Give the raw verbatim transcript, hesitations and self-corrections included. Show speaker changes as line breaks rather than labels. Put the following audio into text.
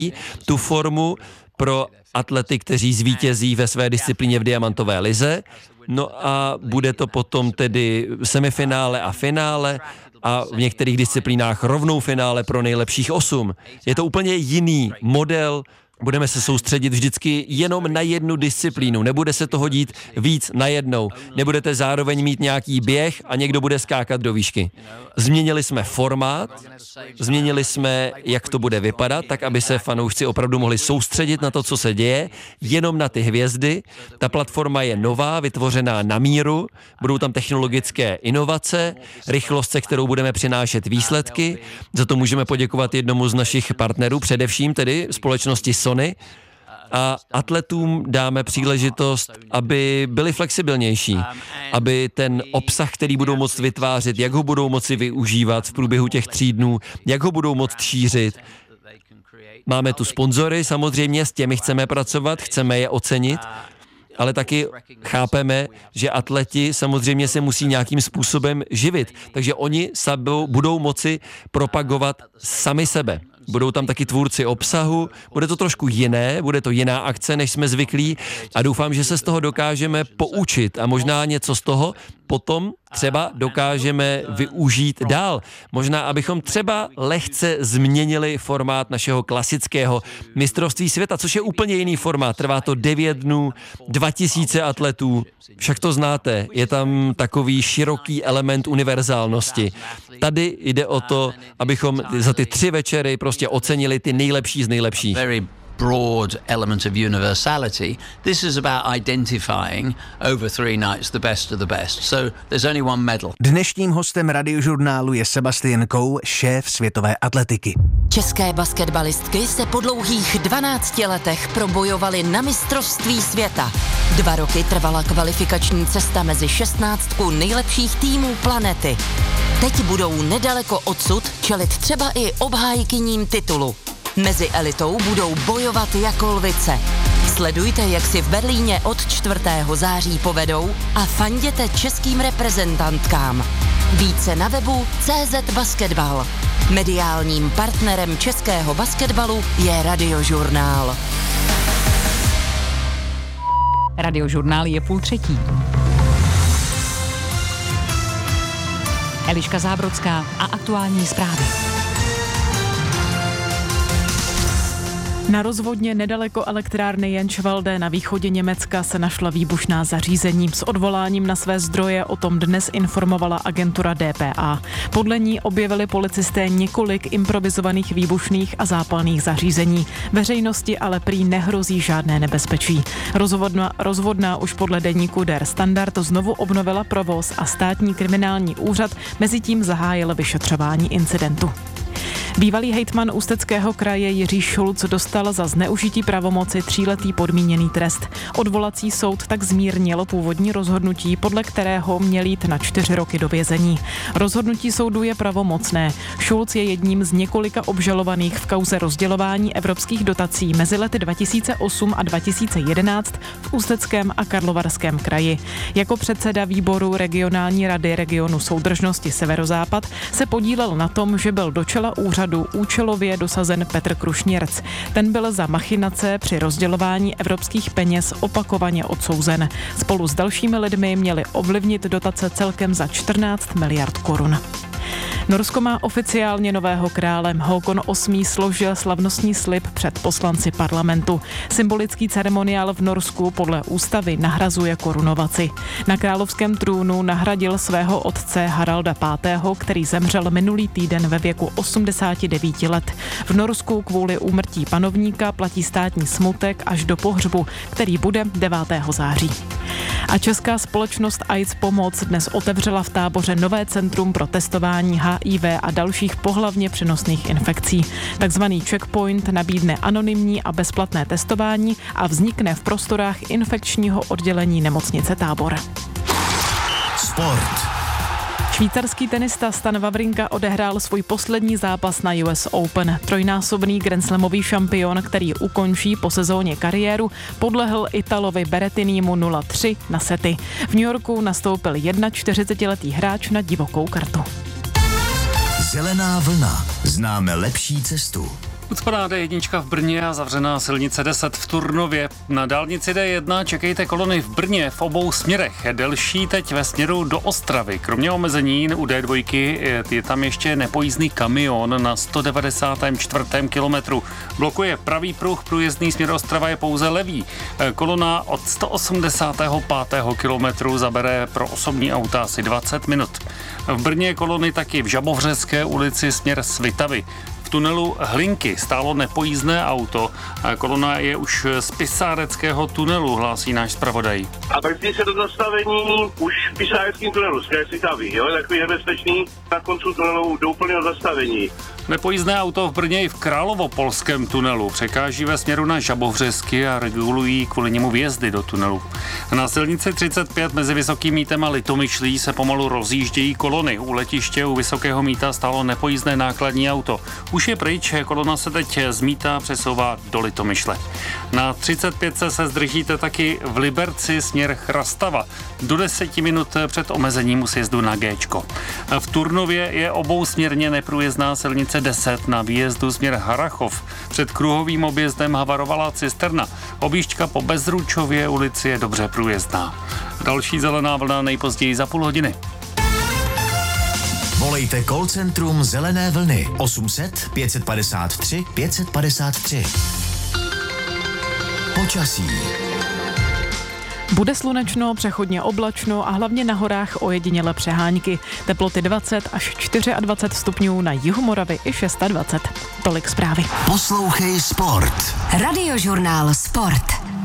tu formu pro atlety, kteří zvítězí ve své disciplíně v diamantové lize. No a bude to potom tedy semifinále a finále a v některých disciplínách rovnou finále pro nejlepších osm. Je to úplně jiný model. Budeme se soustředit vždycky jenom na jednu disciplínu, nebude se toho dít víc najednou. Nebudete zároveň mít nějaký běh a někdo bude skákat do výšky. Změnili jsme formát, změnili jsme, jak to bude vypadat, tak aby se fanoušci opravdu mohli soustředit na to, co se děje, jenom na ty hvězdy. Ta platforma je nová, vytvořená na míru, budou tam technologické inovace, rychlost, se kterou budeme přinášet výsledky. Za to můžeme poděkovat jednomu z našich partnerů, především tedy společnosti Sony, a atletům dáme příležitost, aby byli flexibilnější, aby ten obsah, který budou moct vytvářet, jak ho budou moci využívat v průběhu těch tří dnů, jak ho budou moct šířit. Máme tu sponzory, samozřejmě s těmi chceme pracovat, chceme je ocenit, ale taky chápeme, že atleti samozřejmě se musí nějakým způsobem živit, takže oni sabou budou moci propagovat sami sebe. Budou tam taky tvůrci obsahu, bude to trošku jiné, bude to jiná akce, než jsme zvyklí a doufám, že se z toho dokážeme poučit a možná něco z toho potom třeba dokážeme využít dál. Možná, abychom třeba lehce změnili formát našeho klasického mistrovství světa, což je úplně jiný formát. Trvá to devět dnů, dva tisíce atletů. Však to znáte, je tam takový široký element univerzálnosti. Tady jde o to, abychom za ty tři večery prostě ocenili ty nejlepší z nejlepších.
Broad element of universality. This is about identifying over three nights the best of the best. So there's only one medal.
Dnešním hostem Radiožurnálu je Sebastian Coe, šéf světové atletiky.
České basketbalistky se po dlouhých dvanácti letech probojovaly na mistrovství světa. Dva roky trvala kvalifikační cesta mezi šestnáctku nejlepších týmů planety. Teď budou nedaleko odsud čelit třeba i obhájkyním titulu. Mezi elitou budou bojovat jako lvice. Sledujte, jak si v Berlíně od čtvrtého září povedou a fanděte českým reprezentantkám. Více na webu C Z Basketball. Mediálním partnerem českého basketbalu je Radiožurnál.
Radiožurnál je půl třetí. Eliška Zábrodská a aktuální zprávy.
Na rozvodně nedaleko elektrárny Jänschwalde na východě Německa se našla výbušná zařízení. S odvoláním na své zdroje o tom dnes informovala agentura D P A. Podle ní objevili policisté několik improvizovaných výbušných a zápalných zařízení. Veřejnosti ale prý nehrozí žádné nebezpečí. Rozvodna, rozvodná už podle deníku Der Standard znovu obnovila provoz a státní kriminální úřad mezitím zahájil vyšetřování incidentu. Bývalý hejtman Ústeckého kraje Jiří Šulc dostal za zneužití pravomoci tříletý podmíněný trest. Odvolací soud tak zmírnil původní rozhodnutí, podle kterého měl jít na čtyři roky do vězení. Rozhodnutí soudu je pravomocné. Šulc je jedním z několika obžalovaných v kauze rozdělování evropských dotací mezi lety dva tisíce osm a dva tisíce jedenáct v Ústeckém a Karlovarském kraji. Jako předseda výboru regionální rady regionu soudržnosti Severozápad se podílel na tom, že byl do čela úřadu účelově dosazen Petr Krušněrc. Ten byl za machinace při rozdělování evropských peněz opakovaně odsouzen. Spolu s dalšími lidmi měli ovlivnit dotace celkem za čtrnáct miliard korun. Norsko má oficiálně nového krále. Håkon osmý složil slavnostní slib před poslanci parlamentu. Symbolický ceremoniál v Norsku podle ústavy nahrazuje korunovaci. Na královském trůnu nahradil svého otce Haralda pátého., který zemřel minulý týden ve věku osmdesáti devíti let. V Norsku kvůli úmrtí panovníka platí státní smutek až do pohřbu, který bude devátého září. A česká společnost AIDS Pomoc dnes otevřela v Táboře nové centrum pro testování H I V a dalších pohlavně přenosných infekcí. Takzvaný checkpoint nabídne anonymní a bezplatné testování a vznikne v prostorách infekčního oddělení nemocnice Tábor.
Sport.
Švýcarský tenista Stan Wawrinka odehrál svůj poslední zápas na U S Open. Trojnásobný grandslamový šampion, který ukončí po sezóně kariéru, podlehl Italovi Berrettinimu nula tři na sety. V New Yorku nastoupil čtyřicetijednoletý hráč na divokou kartu.
Zelená vlna. Známe lepší cestu.
Ucpaná D jedna v Brně a zavřená silnice deset v Turnově. Na dálnici D jedna čekejte kolony v Brně v obou směrech. Delší teď ve směru do Ostravy. Kromě omezení u D dva je tam ještě nepojízdný kamion na sto devadesátém čtvrtém kilometru. Blokuje pravý pruh, průjezdný směr Ostrava je pouze levý. Kolona od sto osmdesátého pátého kilometru zabere pro osobní auta asi dvacet minut. V Brně kolony taky v Žabovřeské ulici směr Svitavy. V tunelu Hlinky stálo nepojízdné auto. Kolona je už z Pisáreckého tunelu, hlásí náš zpravodaj.
A vrtí se do zastavení už v Pisáreckém tunelu, skrz Svitavy, jo, je takový nebezpečný. Na koncu tunelu do úplného zastavení.
Nepojízdné auto v Brně i v Královopolském tunelu překáží ve směru na Žabovřesky a regulují kvůli němu vjezdy do tunelu. Na silnici třicet pět mezi Vysokým Mítem a Litomyšlí se pomalu rozjíždějí kolony. U letiště u Vysokého Míta stálo nepojízdné nákladní auto. Už je pryč, kolona se teď z Míta přesouvá do Litomyšle. Na třicet pět se zdržíte taky v Liberci směr Chrastava. Do deseti minut před omezením sjezdu na Géčko. V Turnově je obousměrně neprůjezdná silnice deset na výjezdu směr Harachov. Před kruhovým objezdem havarovala cisterna. Objížďka po Bezručově ulici je dobře průjezdná. Další zelená vlna nejpozději za půl hodiny.
Volejte call centrum Zelené vlny osm set pět padesát tři pět padesát tři. Počasí.
Bude slunečno, přechodně oblačno a hlavně na horách ojediněle přehánky. Teploty dvacet až dvacet čtyři stupňů, na jihu Moravy i dvacet šest. Tolik zprávy.
Poslouchej Sport.
Radiožurnál Sport.